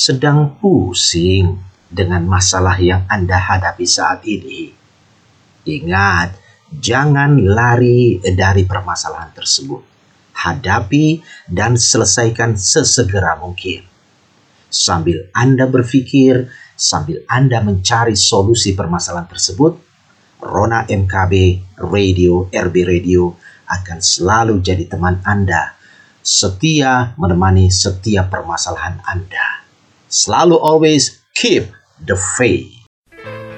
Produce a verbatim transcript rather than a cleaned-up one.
sedang pusing dengan masalah yang Anda hadapi saat ini, ingat, jangan lari dari permasalahan tersebut. Hadapi dan selesaikan sesegera mungkin. Sambil Anda berpikir, sambil Anda mencari solusi permasalahan tersebut, Rona M K B Radio, R B Radio akan selalu jadi teman Anda, setia menemani setiap permasalahan Anda. Selalu always keep the faith.